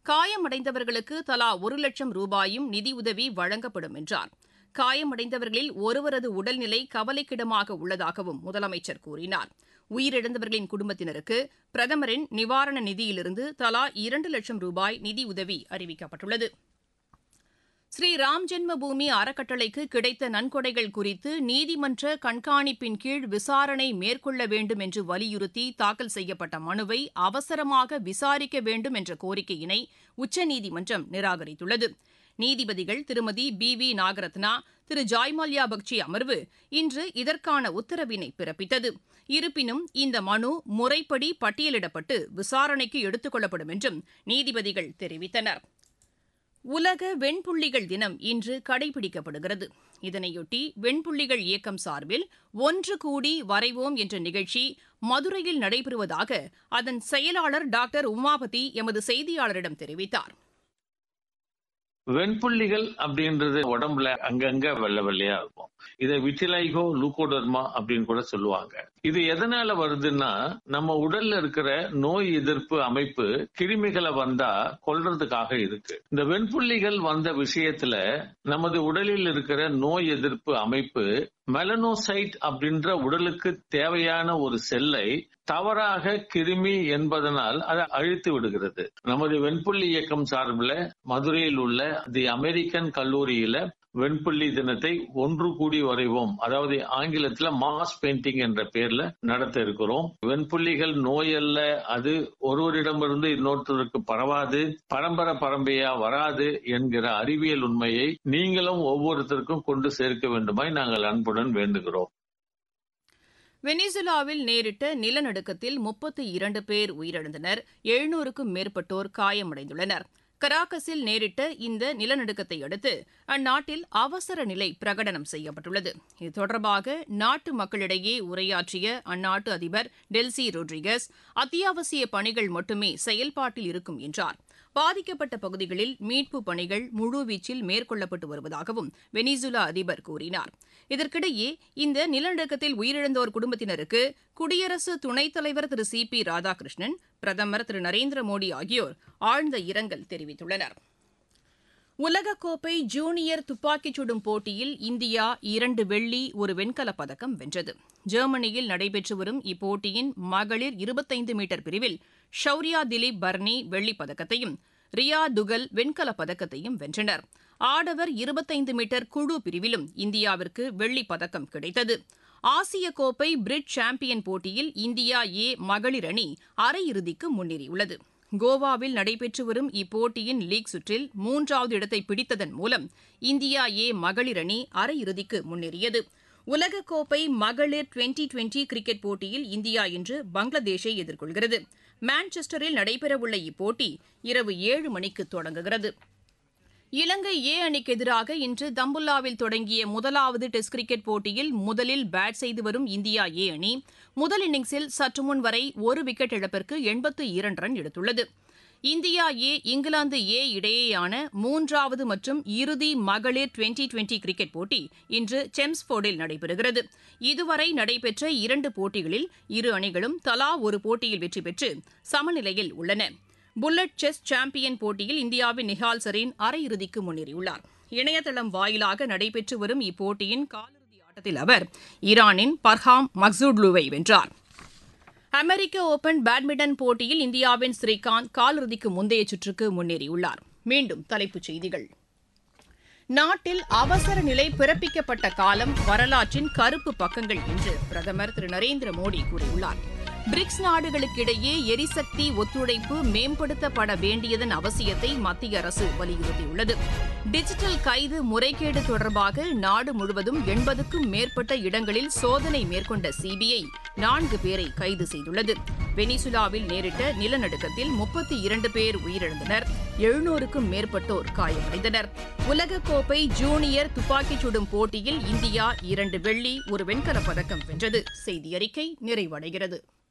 காயமடைந்தவர்களுக்கு தலா 1,00,000 ரூபாயும் நிதியுதவி வழங்கப்படும் என்றார். காயமடைந்தவர்களில் ஒருவரது உடல்நிலை கவலைக்கிடமாக உள்ளதாகவும் முதலமைச்சர் கூறினார். உயிரிழந்தவர்களின் குடும்பத்தினருக்கு பிரதமரின் நிவாரண நிதியிலிருந்து தலா 2,00,000 ரூபாய் நிதியுதவி அறிவிக்கப்பட்டுள்ளது. ஸ்ரீராம் ஜென்ம பூமி அறக்கட்டளைக்கு கிடைத்த நன்கொடைகள் குறித்து நீதிமன்ற கண்காணிப்பின் கீழ் விசாரணை மேற்கொள்ள வேண்டும் என்று வலியுறுத்தி தாக்கல் செய்யப்பட்ட மனுவை அவசரமாக விசாரிக்க வேண்டும் என்ற கோரிக்கையினை உச்சநீதிமன்றம் நிராகரித்துள்ளது. நீதிபதிகள் திருமதி பி நாகரத்னா, திரு ஜாய்மல்யா பக்ஷி அமர்வு இன்று இதற்கான உத்தரவினை பிறப்பித்தது. இருப்பினும் இந்த மனு முறைப்படி பட்டியலிடப்பட்டு விசாரணைக்கு எடுத்துக் கொள்ளப்படும் என்றும் நீதிபதிகள் தெரிவித்தனர். உலக வெண்புள்ளிகள் தினம் இன்று கடைபிடிக்கப்படுகிறது. இதனையொட்டி வெண்புள்ளிகள் இயக்கம் சார்பில் ஒன்று கூடி வரைவோம் என்ற நிகழ்ச்சி மதுரையில் நடைபெறுவதாக அதன் செயலாளர் டாக்டர் உமாபதி எமது செய்தியாளரிடம் தெரிவித்தார். வெண்புள்ளிகள் அப்படின்றது உடம்புல அங்கங்க வெள்ளை வெள்ளையா இருக்கும். இதை விட்டிலைகோ லூகோடர்மா அப்படின்னு கூட சொல்லுவாங்க. இது எதனால வருதுன்னா, நம்ம உடல்ல இருக்கிற நோய் எதிர்ப்பு அமைப்பு கிருமிகளை வந்தா கொல்றதுக்காக இருக்கு. இந்த வெண்புள்ளிகள் வந்த விஷயத்துல நமது உடலில் இருக்கிற நோய் எதிர்ப்பு அமைப்பு மெலனோசைட் அப்படின்ற உடலுக்கு தேவையான ஒரு செல்லை தவறாக கிருமி என்பதனால் அதை அழித்து விடுகிறது. நமது வெண்புள்ளி இயக்கம் சார்பில் மதுரையில் உள்ள தி அமெரிக்கன் கல்லூரியில வெண்புள்ளி தினத்தை ஒன்று கூடி வரைவோம், அதாவது ஆங்கிலத்துல மாஸ் பெயிண்டிங் என்ற பேர்ல நடத்த இருக்கிறோம். வெண்புள்ளிகள் நோய் அல்ல, அது ஒருவரிடமிருந்து இன்னொருத்தருக்கு பரவாது, பரம்பரையா வராது என்கிற அறிவியல் உண்மையை நீங்களும் ஒவ்வொருத்தருக்கும் கொண்டு சேர்க்க வேண்டுமாய் நாங்கள் அன்புடன் வேண்டுகிறோம். வெனிசுலாவில் நேரிட்ட நிலநடுக்கத்தில் 32 பேர் உயிரிழந்தனர். 700க்கும் மேற்பட்டோர் காயமடைந்துள்ளனர். கராகஸில் நேரிட்ட இந்த நிலநடுக்கத்தை அடுத்து அந்நாட்டில் அவசர நிலை பிரகடனம் செய்யப்பட்டுள்ளது. இது தொடர்பாக நாட்டு மக்களிடையே உரையாற்றிய அந்நாட்டு அதிபர் டெல்சி ரோட்ரிகஸ், அத்தியாவசிய பணிகள் மட்டுமே செயல்பாட்டில் இருக்கும் என்றார். பாதிக்கப்பட்ட பகுதிகளில் மீட்பு பணிகள் முழுவீச்சில் மேற்கொள்ளப்பட்டு வருவதாகவும் வெனிசுலா அதிபர் கூறினார். இதற்கிடையே இந்த நிலநடுக்கத்தில் உயிரிழந்தோர் குடும்பத்தினருக்கு குடியரசு துணைத் தலைவர் திரு சி.பி. ராதாகிருஷ்ணன், பிரதமர் திரு நரேந்திர மோடி ஆகியோர் ஆழ்ந்த இரங்கல் தெரிவித்துள்ளனர். உலகக்கோப்பை ஜூனியர் துப்பாக்கிச் சுடும் போட்டியில் இந்தியா 2 வெள்ளி 1 வெண்கலப் பதக்கம் வென்றது. ஜெர்மனியில் நடைபெற்று வரும் இப்போட்டியின் மகளிர் 25 மீட்டர் பிரிவில் ஷௌரியா திலீப் பர்னி வெள்ளிப் பதக்கத்தையும் ரியா துகல் வெண்கலப் பதக்கத்தையும் வென்றனர். ஆடவர் 25 மீட்டர் குழு பிரிவிலும் இந்தியாவிற்கு வெள்ளிப் பதக்கம் கிடைத்தது. ஆசிய கோப்பை பிரிட்ஜ் சாம்பியன் போட்டியில் இந்தியா ஏ மகளிர் அணி அரையிறுதிக்கு முன்னேறியுள்ளது. கோவாவில் நடைபெற்று வரும் இப்போட்டியின் லீக் சுற்றில் 3வது இடத்தை பிடித்ததன் மூலம் இந்தியா ஏ மகளிர் அணி அரையிறுதிக்கு முன்னேறியது. உலகக்கோப்பை மகளிர் 2020 கிரிக்கெட் போட்டியில் இந்தியா இன்று பங்களாதேஷை எதிர்கொள்கிறது. மான்செஸ்டரில் நடைபெறவுள்ள இப்போட்டி இரவு 7 மணிக்கு தொடங்குகிறது. இலங்கை ஏ அணிக்கு எதிராக இன்று தம்புல்லாவில் தொடங்கிய முதலாவது டெஸ்ட் கிரிக்கெட் போட்டியில் முதலில் பேட் செய்து வரும் இந்தியா ஏ அணி முதல் இன்னிங்ஸில் சற்றுமுன் வரை 1 விக்கெட் இழப்பிற்கு 82 ரன் எடுத்துள்ளது. இந்தியா ஏ இங்கிலாந்து ஏ இடையேயான 3வது மற்றும் இறுதி மகளிர் 2020 கிரிக்கெட் போட்டி இன்று செம்ஸ்போர்டில் நடைபெறுகிறது. இதுவரை நடைபெற்ற 2 போட்டிகளில் இரு அணிகளும் தலா ஒரு போட்டியில் வெற்றி பெற்று சமநிலையில் உள்ளன. புல்லட் செஸ் சாம்பியன் போட்டியில் இந்தியாவின் நிஹால் சரீன் அரையிறுதிக்கு முன்னேறியுள்ளார். இணையதளம் வாயிலாக நடைபெற்று வரும் இப்போட்டியின் காலிறுதி ஆட்டத்தில் அவர் ஈரானின் பர்ஹாம் மக்சூட்லுவை வென்றார். அமெரிக்க ஓபன் பேட்மிண்டன் போட்டியில் இந்தியாவின் ஸ்ரீகாந்த் காலிறுதிக்கு முந்தைய சுற்றுக்கு முன்னேறியுள்ளார். மீண்டும் தலைப்புச் செய்திகள். நாட்டில் அவசர நிலை பிறப்பிக்கப்பட்ட காலம் வரலாற்றின் கருப்பு பக்கங்கள் என்று பிரதமர் திரு நரேந்திர மோடி கூறியுள்ளார். பிரிக்ஸ் நாடுகளுக்கிடையே எரிசக்தி ஒத்துழைப்பு மேம்படுத்தப்பட வேண்டியதன் அவசியத்தை மத்திய அரசு வலியுறுத்தியுள்ளது. டிஜிட்டல் கைது முறைகேடு தொடர்பாக நாடு முழுவதும் 80க்கும் மேற்பட்ட இடங்களில் சோதனை மேற்கொண்ட சிபிஐ 4 பேரை கைது செய்துள்ளது. வெனிசுலாவில் நேரிட்ட நிலநடுக்கத்தில் 32 பேர் உயிரிழந்தனர். 700க்கும் மேற்பட்டோர் காயமடைந்தனர். உலகக்கோப்பை ஜூனியர் துப்பாக்கிச் சுடும் போட்டியில் இந்தியா 2 வெள்ளி 1 வெண்கலப் பதக்கம் வென்றது. செய்தியறிக்கை நிறைவடைகிறது.